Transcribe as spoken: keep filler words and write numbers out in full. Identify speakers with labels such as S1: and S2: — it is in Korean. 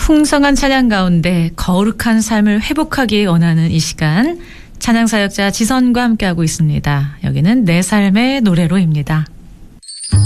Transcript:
S1: 풍성한 찬양 가운데 거룩한 삶을 회복하기 원하는 이 시간 찬양 사역자 지선과 함께하고 있습니다. 여기는 내 삶의 노래로입니다.